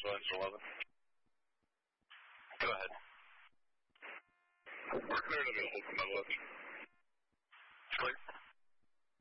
Roswell Engine 11. Go ahead. We're clear to available from 11.